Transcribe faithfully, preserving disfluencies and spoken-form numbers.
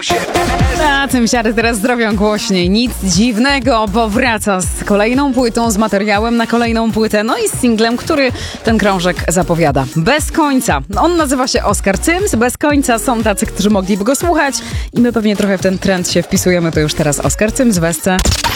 Na tym siary teraz zrobią głośniej. Nic dziwnego, bo wraca z kolejną płytą, z materiałem na kolejną płytę, no i z singlem, który ten krążek zapowiada. Bez końca. On nazywa się Oskar Cyms. Bez końca są tacy, którzy mogliby go słuchać i my pewnie trochę w ten trend się wpisujemy. To już teraz Oskar Cyms w Esce.